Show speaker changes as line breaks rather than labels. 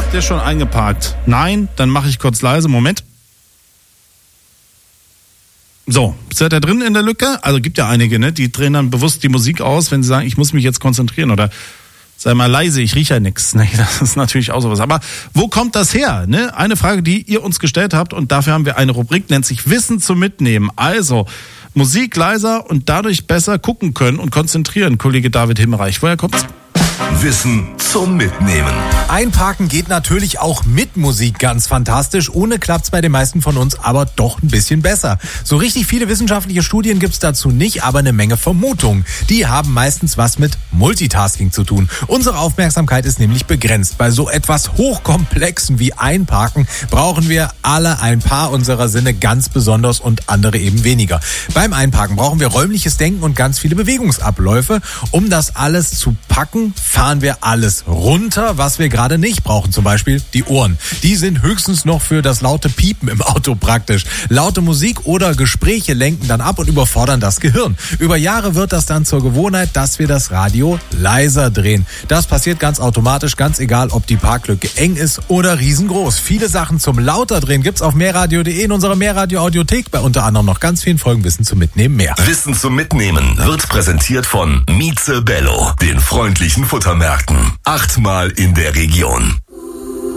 Habt ihr schon eingeparkt? Nein? Dann mache ich kurz leise. Moment. So, seid ihr drin in der Lücke? Also gibt ja einige, ne? Die drehen dann bewusst die Musik aus, wenn sie sagen, ich muss mich jetzt konzentrieren oder sei mal leise, ich rieche ja nichts. Ne? Das ist natürlich auch sowas. Aber wo kommt das her? Ne? Eine Frage, die ihr uns gestellt habt und dafür haben wir eine Rubrik, nennt sich Wissen zum Mitnehmen. Also Musik leiser und dadurch besser gucken können und konzentrieren, Kollege David Himmerreich. Woher kommt's?
Wissen zum Mitnehmen.
Einparken geht natürlich auch mit Musik ganz fantastisch. Ohne klappt's bei den meisten von uns aber doch ein bisschen besser. So richtig viele wissenschaftliche Studien gibt's dazu nicht, aber eine Menge Vermutungen. Die haben meistens was mit Multitasking zu tun. Unsere Aufmerksamkeit ist nämlich begrenzt. Bei so etwas Hochkomplexen wie Einparken brauchen wir alle ein paar unserer Sinne ganz besonders und andere eben weniger. Beim Einparken brauchen wir räumliches Denken und ganz viele Bewegungsabläufe. Um das alles zu packen, fahren wir alles runter, was wir gerade nicht brauchen. Zum Beispiel die Ohren. Die sind höchstens noch für das laute Piepen im Auto praktisch. Laute Musik oder Gespräche lenken dann ab und überfordern das Gehirn. Über Jahre wird das dann zur Gewohnheit, dass wir das Radio leiser drehen. Das passiert ganz automatisch, ganz egal, ob die Parklücke eng ist oder riesengroß. Viele Sachen zum lauter drehen gibt's auf mehrradio.de in unserer Mehrradio-Audiothek. Bei unter anderem noch ganz vielen Folgen Wissen zum Mitnehmen mehr.
Wissen zum Mitnehmen wird präsentiert von Mieze Bello, den freundlichen Futtermärkten. 8-mal in der Region.